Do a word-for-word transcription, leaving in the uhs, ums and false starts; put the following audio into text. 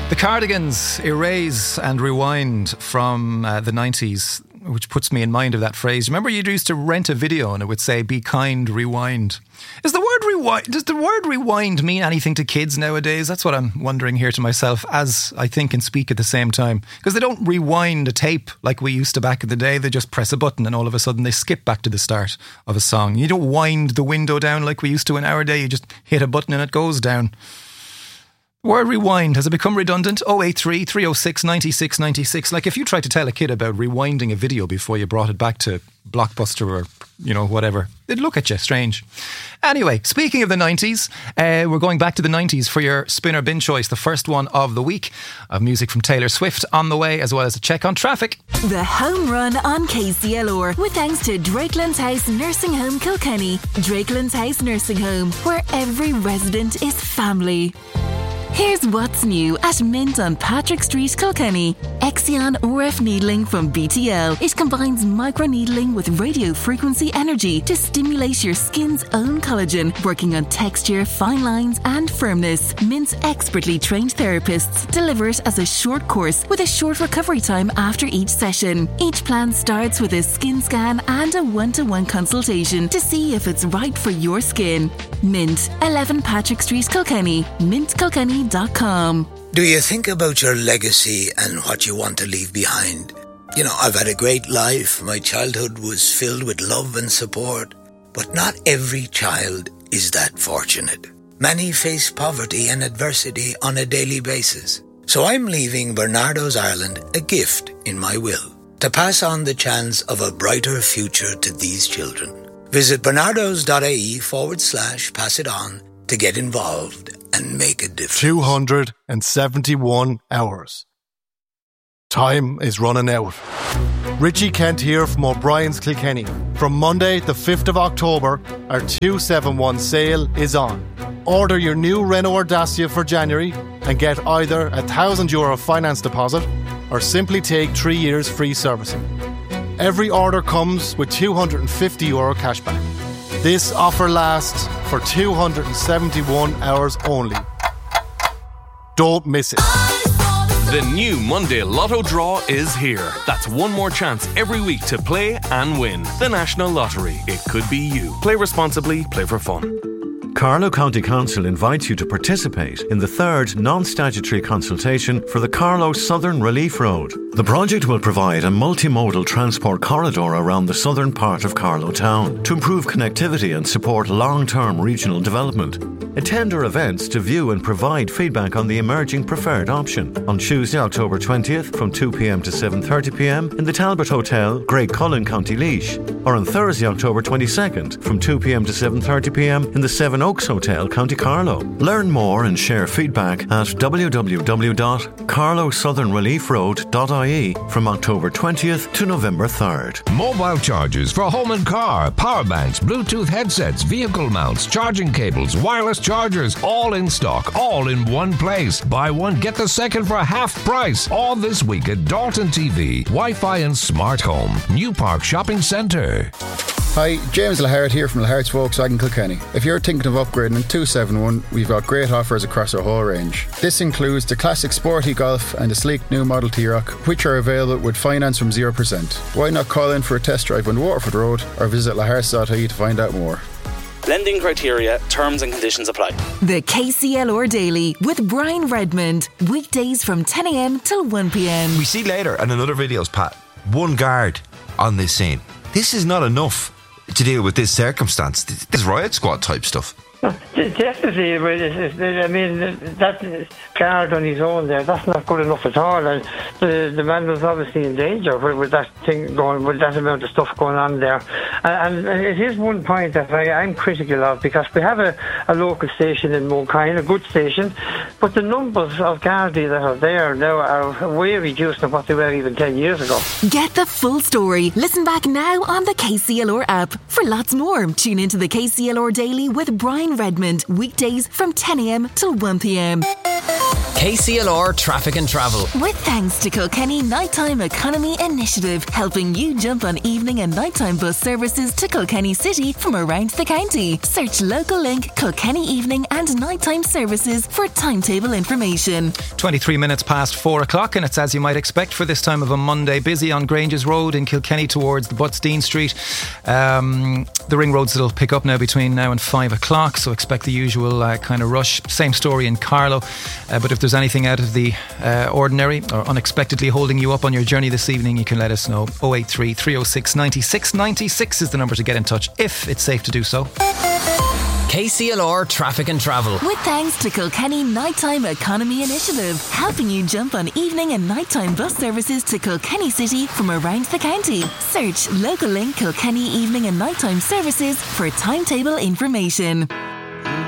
The Cardigans, Erase and Rewind from uh, the nineties, which puts me in mind of that phrase. Remember you used to rent a video and it would say, be kind, rewind. Is the word rewind, does the word rewind mean anything to kids nowadays? That's what I'm wondering here to myself as I think and speak at the same time. Because they don't rewind a tape like we used to back in the day. They just press a button and all of a sudden they skip back to the start of a song. You don't wind the window down like we used to in our day. You just hit a button and it goes down. Word rewind, has it become redundant? oh eight three, three oh six, nine six nine six. Like if you tried to tell a kid about rewinding a video before you brought it back to Blockbuster or, you know, whatever, they'd look at you strange. Anyway, speaking of the nineties, uh, we're going back to the nineties for your spin or bin choice, the first one of the week. Of music from Taylor Swift on the way, as well as a check on traffic. The home run on K C L R with thanks to Drakelands House Nursing Home Kilkenny. Drakelands House Nursing Home, where every resident is family. Here's what's new at Mint on Patrick Street, Kilkenny. Exion O R F needling from B T L. It combines microneedling with radio frequency energy to stimulate your skin's own collagen, working on texture, fine lines and firmness. Mint's expertly trained therapists deliver it as a short course with a short recovery time after each session. Each plan starts with a skin scan and a one-to-one consultation to see if it's right for your skin. Mint, eleven Patrick Street, Kilkenny. mint kilkenny dot com. Do you think about your legacy and what you want to leave behind? You know, I've had a great life. My childhood was filled with love and support. But not every child is that fortunate. Many face poverty and adversity on a daily basis. So I'm leaving Bernardo's Ireland a gift in my will, to pass on the chance of a brighter future to these children. Visit bernardos.ie forward slash pass it on to get involved and make a difference. two hundred seventy-one hours. Time is running out. Richie Kent here from O'Brien's Kilkenny. From Monday the fifth of October, our two seventy-one sale is on. Order your new Renault Dacia for January and get either a one thousand euro finance deposit or simply take three years free servicing. Every order comes with two hundred fifty euro cashback. This offer lasts for two hundred seventy-one hours only. Don't miss it. The new Monday Lotto draw is here. That's one more chance every week to play and win. The National Lottery. It could be you. Play responsibly. Play for fun. Carlow County Council invites you to participate in the third non-statutory consultation for the Carlow Southern Relief Road. The project will provide a multimodal transport corridor around the southern part of Carlow Town to improve connectivity and support long-term regional development. Attend our events to view and provide feedback on the emerging preferred option on Tuesday, October twentieth from two p.m. to seven thirty p.m. in the Talbot Hotel, Graiguecullen, County Laois, or on Thursday, October twenty-second from two p.m. to seven thirty p.m. in the Seven Oaks Hotel, County Carlow. Learn more and share feedback at w w w dot carlow southern relief road dot i e from October twentieth to November third. Mobile chargers for home and car, power banks, Bluetooth headsets, vehicle mounts, charging cables, wireless chargers, all in stock, all in one place. Buy one, get the second for half price. All this week at Dalton T V, Wi-Fi and Smart Home, New Park Shopping Centre. Hi, James Lahart here from Lahart's Volkswagen Kilkenny. If you're thinking of upgrading in two seventy-one, we've got great offers across our whole range. This includes the classic sporty Golf and the sleek new Model T-Roc, which are available with finance from zero percent. Why not call in for a test drive on Waterford Road or visit laharts dot I E to find out more. Lending criteria, terms and conditions apply. The K C L R Daily with Brian Redmond. Weekdays from ten a.m. till one p.m. We see later in another videos, Pat, one guard on this scene. This is not enough to deal with this circumstance. This is riot squad type stuff. Definitely, but it's, it's, I mean, that guard on his own there, that's not good enough at all. And the, the man was obviously in danger with, with that thing going, with that amount of stuff going on there. And, and it is one point that I, I'm critical of, because we have a, a local station in Mulkine, a good station, but the numbers of Gardaí that are there now are way reduced than what they were even ten years ago. Get the full story. Listen back now on the K C L R app. For lots more, tune into the K C L R Daily with Brian Redmond, weekdays from ten a.m. till one p.m. K C L R Traffic and Travel. With thanks to Kilkenny Nighttime Economy Initiative, helping you jump on evening and nighttime bus services to Kilkenny City from around the county. Search local link Kilkenny Evening and Nighttime Services for timetable information. twenty-three minutes past four o'clock, and it's as you might expect for this time of a Monday. Busy on Granges Road in Kilkenny towards the Buttsdean Street. Um, the ring roads will pick up now between now and five o'clock, so expect the usual uh, kind of rush. Same story in Carlow, uh, but if there's anything out of the uh, ordinary or unexpectedly holding you up on your journey this evening, you can let us know. oh eight three, three oh six, nine six nine six is the number to get in touch if it's safe to do so. K C L R Traffic and Travel. With thanks to Kilkenny Nighttime Economy Initiative, helping you jump on evening and nighttime bus services to Kilkenny City from around the county. Search local link Kilkenny Evening and Nighttime Services for timetable information.